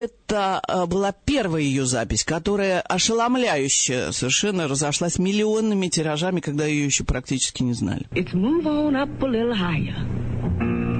Это была первая ее запись, которая ошеломляюще совершенно разошлась миллионными тиражами, когда ее еще практически не знали. It's move on up a little higher.